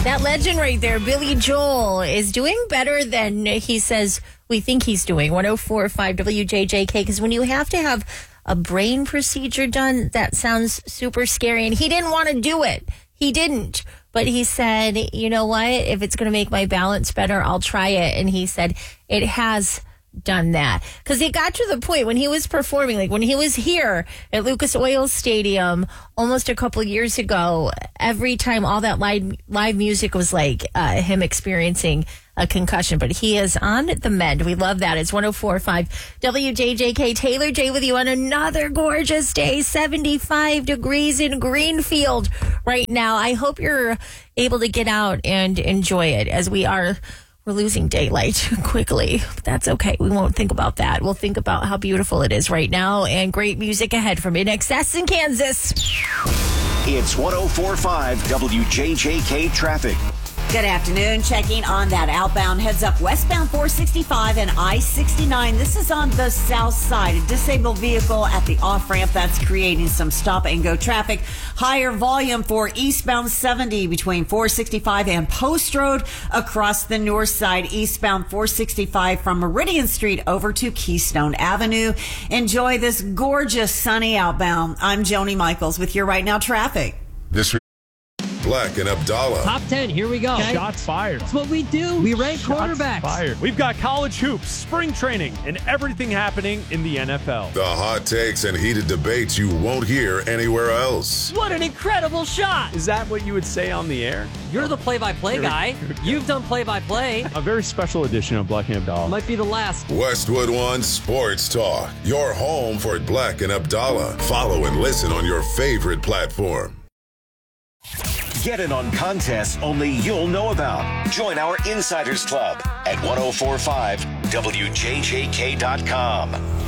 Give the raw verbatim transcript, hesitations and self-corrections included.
That legend right there, Billy Joel, is doing better than he says we think he's doing. one oh four point five W J J K, because when you have to have a brain procedure done, that sounds super scary. And he didn't want to do it. He didn't. But he said, you know what? If it's going to make my balance better, I'll try it. And he said it has done that, because it got to the point when he was performing, like when he was here at Lucas Oil Stadium almost a couple years ago, every time all that live live music was like uh, him experiencing a concussion. But he is on the mend. We love that. It's one oh four point five W J J K. Taylor J with you on another gorgeous day. seventy-five degrees in Greenfield right now. I hope you're able to get out and enjoy it, as we are We're losing daylight quickly. But that's okay. We won't think about that. We'll think about how beautiful it is right now, and great music ahead from In Excess in Kansas. It's one oh four point five W J J K traffic. Good afternoon. Checking on that outbound heads up westbound four sixty-five and I sixty-nine. This is on the south side. A disabled vehicle at the off-ramp that's creating some stop and go traffic. Higher volume for eastbound seventy between four sixty-five and Post Road. Across the north side, eastbound four sixty-five from Meridian Street over to Keystone Avenue. Enjoy this gorgeous sunny outbound. I'm Joni Michaels with your Right Now traffic. This Black and Abdallah. Top ten, here we go. Okay. Shots fired. That's what we do. We rank Shots quarterbacks. Fired. We've got college hoops, spring training, and everything happening in the N F L. The hot takes and heated debates you won't hear anywhere else. What an incredible shot. Is that what you would say on the air? You're the play-by-play guy. You've done play-by-play. A very special edition of Black and Abdallah. Might be the last. Westwood One Sports Talk. Your home for Black and Abdallah. Follow and listen on your favorite platform. Get in on contests only you'll know about. Join our Insiders Club at ten forty-five W J J K dot com.